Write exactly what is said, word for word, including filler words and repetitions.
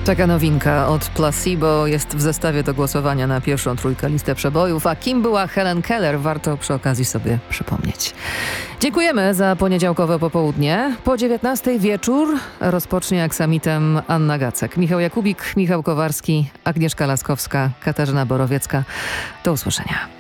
Taka nowinka od Placebo jest w zestawie do głosowania na pierwszą trójkę listy przebojów. A kim była Helen Keller? Warto przy okazji sobie przypomnieć. Dziękujemy za poniedziałkowe popołudnie. Po dziewiętnastej wieczór rozpocznie aksamitem Anna Gacek. Michał Jakubik, Michał Kowarski, Agnieszka Laskowska, Katarzyna Borowiecka. Do usłyszenia.